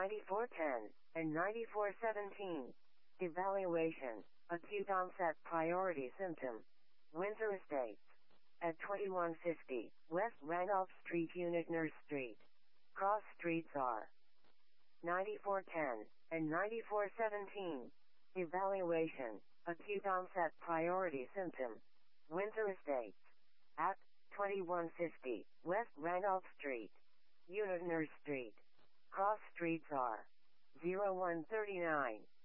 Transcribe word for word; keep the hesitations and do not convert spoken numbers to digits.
ninety-four ten, and ninety-four seventeen. Evaluation. Acute onset priority symptom. Windsor Estates. At twenty-one fifty, West Randolph Street, Unit Nurse Street. Cross streets are ninety-four ten, and ninety-four seventeen. Evaluation. Acute onset priority symptom. Windsor Estates. At twenty-one fifty, West Randolph Street. Unit Nurse Street. Cross streets are zero one thirty-nine.